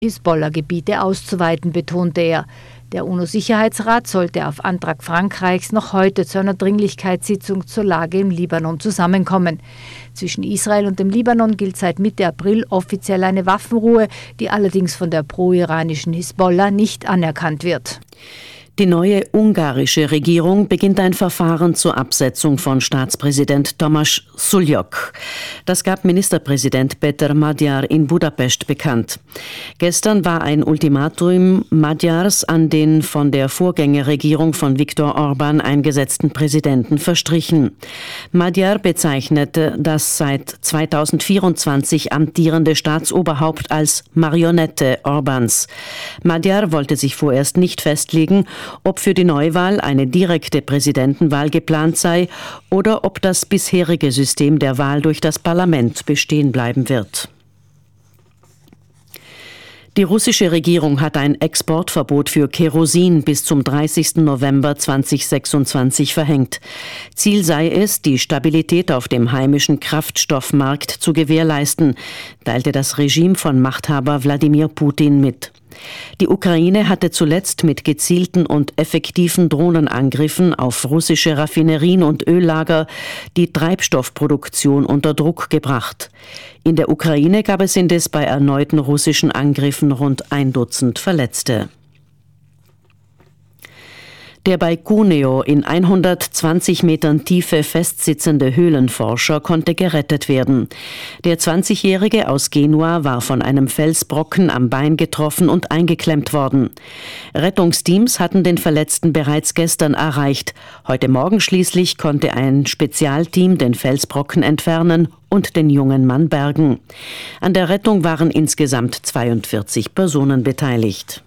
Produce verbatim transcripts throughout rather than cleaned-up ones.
Hisbollah-Gebiete auszuweiten, betonte er. Der UNO-Sicherheitsrat sollte auf Antrag Frankreichs noch heute zu einer Dringlichkeitssitzung zur Lage im Libanon zusammenkommen. Zwischen Israel und dem Libanon gilt seit Mitte April offiziell eine Waffenruhe, die allerdings von der pro-iranischen Hisbollah nicht anerkannt wird. Die neue ungarische Regierung beginnt ein Verfahren zur Absetzung von Staatspräsident Tamás Szúlyog. Das gab Ministerpräsident Péter Magyar in Budapest bekannt. Gestern war ein Ultimatum Magyars an den von der Vorgängerregierung von Viktor Orbán eingesetzten Präsidenten verstrichen. Magyar bezeichnete das seit zweitausendvierundzwanzig amtierende Staatsoberhaupt als Marionette Orbáns. Magyar wollte sich vorerst nicht festlegen, ob für die Neuwahl eine direkte Präsidentenwahl geplant sei oder ob das bisherige System der Wahl durch das Parlament bestehen bleiben wird. Die russische Regierung hat ein Exportverbot für Kerosin bis zum dreißigsten November zweitausendsechsundzwanzig verhängt. Ziel sei es, die Stabilität auf dem heimischen Kraftstoffmarkt zu gewährleisten, teilte das Regime von Machthaber Wladimir Putin mit. Die Ukraine hatte zuletzt mit gezielten und effektiven Drohnenangriffen auf russische Raffinerien und Öllager die Treibstoffproduktion unter Druck gebracht. In der Ukraine gab es indes bei erneuten russischen Angriffen rund ein Dutzend Verletzte. Der bei Cuneo in hundertzwanzig Metern Tiefe festsitzende Höhlenforscher konnte gerettet werden. Der zwanzigjährige aus Genua war von einem Felsbrocken am Bein getroffen und eingeklemmt worden. Rettungsteams hatten den Verletzten bereits gestern erreicht. Heute Morgen schließlich konnte ein Spezialteam den Felsbrocken entfernen und den jungen Mann bergen. An der Rettung waren insgesamt zweiundvierzig Personen beteiligt.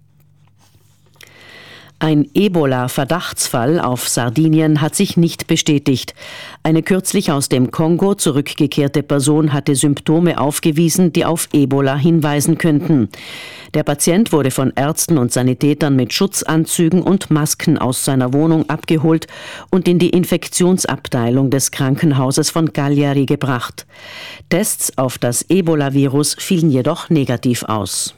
Ein Ebola-Verdachtsfall auf Sardinien hat sich nicht bestätigt. Eine kürzlich aus dem Kongo zurückgekehrte Person hatte Symptome aufgewiesen, die auf Ebola hinweisen könnten. Der Patient wurde von Ärzten und Sanitätern mit Schutzanzügen und Masken aus seiner Wohnung abgeholt und in die Infektionsabteilung des Krankenhauses von Cagliari gebracht. Tests auf das Ebola-Virus fielen jedoch negativ aus.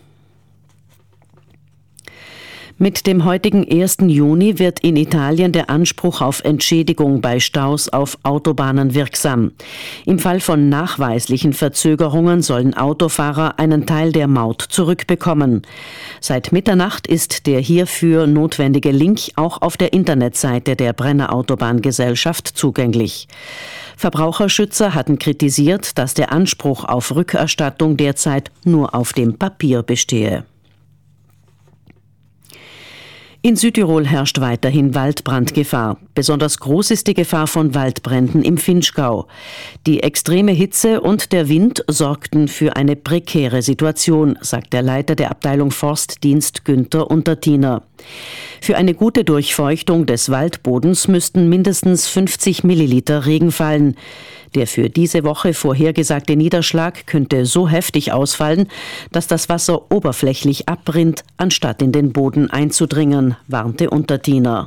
Mit dem heutigen ersten Juni wird in Italien der Anspruch auf Entschädigung bei Staus auf Autobahnen wirksam. Im Fall von nachweislichen Verzögerungen sollen Autofahrer einen Teil der Maut zurückbekommen. Seit Mitternacht ist der hierfür notwendige Link auch auf der Internetseite der Brenner Autobahngesellschaft zugänglich. Verbraucherschützer hatten kritisiert, dass der Anspruch auf Rückerstattung derzeit nur auf dem Papier bestehe. In Südtirol herrscht weiterhin Waldbrandgefahr. Besonders groß ist die Gefahr von Waldbränden im Vinschgau. Die extreme Hitze und der Wind sorgten für eine prekäre Situation, sagt der Leiter der Abteilung Forstdienst Günther Untertiner. Für eine gute Durchfeuchtung des Waldbodens müssten mindestens fünfzig Milliliter Regen fallen. Der für diese Woche vorhergesagte Niederschlag könnte so heftig ausfallen, dass das Wasser oberflächlich abrinnt, anstatt in den Boden einzudringen, warnte Untertiner.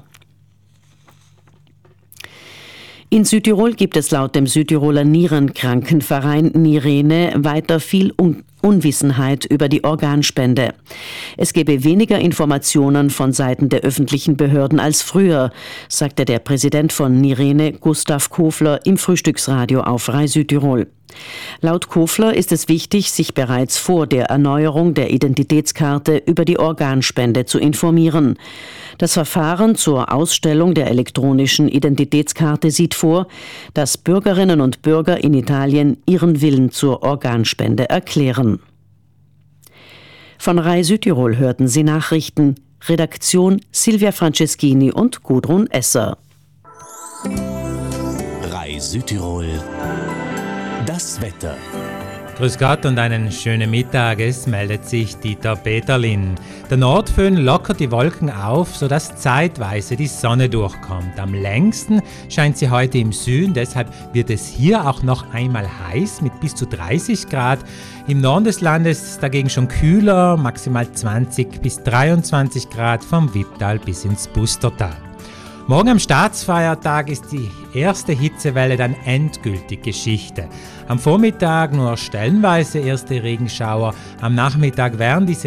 In Südtirol gibt es laut dem Südtiroler Nierenkrankenverein Nirene weiter viel Un- Unwissenheit über die Organspende. Es gebe weniger Informationen von Seiten der öffentlichen Behörden als früher, sagte der Präsident von Nirene, Gustav Kofler, im Frühstücksradio auf Rai Südtirol. Laut Kofler ist es wichtig, sich bereits vor der Erneuerung der Identitätskarte über die Organspende zu informieren. Das Verfahren zur Ausstellung der elektronischen Identitätskarte sieht vor, dass Bürgerinnen und Bürger in Italien ihren Willen zur Organspende erklären. Von Rai Südtirol hörten Sie Nachrichten. Redaktion Silvia Franceschini und Gudrun Esser. Rai Südtirol. Das Wetter. Grüß Gott und einen schönen Mittag. Es meldet sich Dieter Peterlin. Der Nordföhn lockert die Wolken auf, sodass zeitweise die Sonne durchkommt. Am längsten scheint sie heute im Süden, deshalb wird es hier auch noch einmal heiß mit bis zu dreißig Grad. Im Norden des Landes ist es dagegen schon kühler, maximal zwanzig bis dreiundzwanzig Grad vom Wipptal bis ins Pustertal. Morgen am Staatsfeiertag ist die erste Hitzewelle dann endgültig Geschichte. Am Vormittag nur stellenweise erste Regenschauer, am Nachmittag werden diese